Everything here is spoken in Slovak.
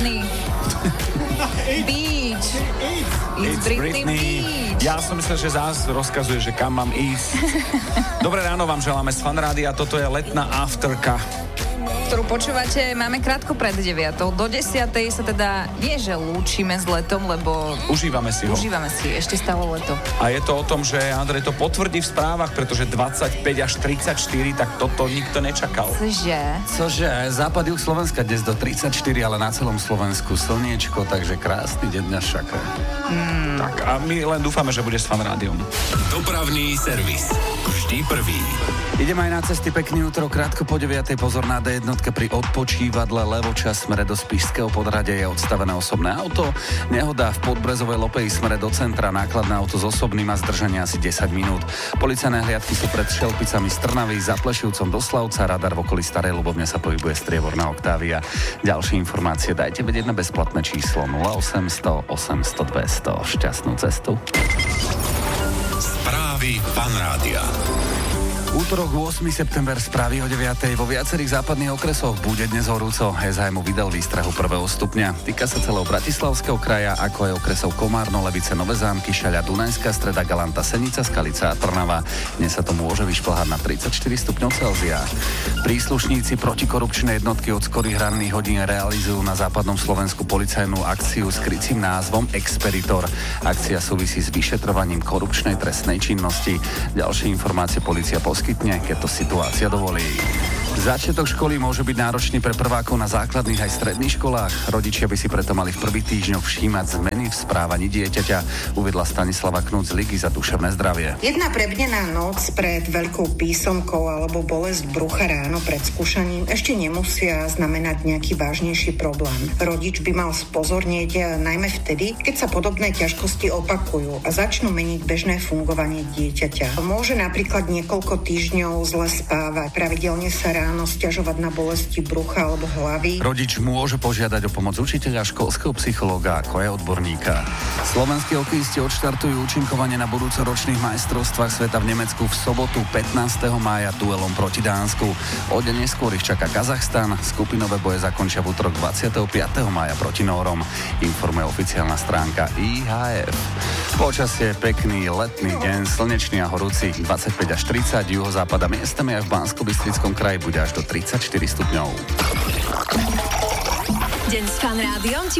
Britney. Beach. It's Britney Beach. Ja som myslel, že zás rozkazuje, že kam mám ísť. Dobré ráno vám želáme z Fanrádia. Toto je letná afterka, ktorú počúvate, máme krátko pred 9. Do 10. sa teda nie, že lúčime s letom, lebo užívame si ho. Užívame si, ešte stále leto. A je to o tom, že Andrej to potvrdí v správach, pretože 25 až 34, tak toto nikto nečakal. Cože? Západ juh Slovenska dnes do 34, ale na celom Slovensku slniečko, takže krásny deň dnes čaká. Tak a my len dúfame, že bude s Fanrádiom. Dopravný servis. Vždy prvý. Idem aj na cesty, pekný útorok, krátko po 9. Pozor na D1 pri odpočívadle levočas smere do Spišského Podradia je odstavené osobné auto. Nehoda v Podbrezovej Lopeji smere do centra, nákladné auto s osobným a zdržanie asi 10 minút. Policajné hliadky sú pred Šelpicami z Trnavy, za Plešivcom do Slavca, radar v okolí Starej Ľubovne sa pohybuje strieborná Octavia. Ďalšie informácie dajte vedieť na bezplatné číslo 0800 800 200. Šťastnú cestu. Správy Fanrádia. Útorok 8. september, správy o 9. Vo viacerých západných okresoch bude dnes horúco. SHM vydal výstrahu 1. stupňa. Týka sa celého Bratislavského kraja, ako aj okresov Komárno, Levice, Nové Zámky, Šaľa, Dunajská Streda, Galanta, Senica, Skalica a Trnava. Dnes sa to môže vyšplhať na 34 stupňov Celzia. Príslušníci protikorupčnej jednotky od skorých ranných hodín realizujú na západnom Slovensku policajnú akciu s krycím názvom Expeditor. Akcia súvisí s vyšetrovaním korupčnej trestnej činnosti. Ďalšie informácie polícia poskytne, keď to situácia dovolí. Začiatok školy môže byť náročný pre prvákov na základných aj stredných školách. Rodičia by si preto mali v prvých týždňoch všímať zmeny v správaní dieťaťa, uvedla Stanislava Knúc z Ligy za duševné zdravie. Jedna prebdená noc pred veľkou písomkou alebo bolesť brucha ráno pred skúšaním ešte nemusia znamenať nejaký vážnejší problém. Rodič by mal spozornieť najmä vtedy, keď sa podobné ťažkosti opakujú a začnú meniť bežné fungovanie dieťaťa. Môže napríklad niekoľko týždňov zle spávať, pravidelne sa ráno sťažovať na bolesti brucha alebo hlavy. Rodič môže požiadať o pomoc učiteľa, školského psychológa ako aj odborníka. Slovenskí hokejisti odštartujú účinkovanie na budúcoročných majstrovstvách sveta v Nemecku v sobotu 15. mája duelom proti Dánsku. O deň neskôr ich čaká Kazachstan. Skupinové boje zakončia v útorok 25. mája proti Nórom, informuje oficiálna stránka IHF. Počasie pekný letný deň, slnečný a horúci 25 až 30, juhozápada miestami aj v Banskobystrickom kraji bude až do 34 stupňov. Deň s Fanrádiom ti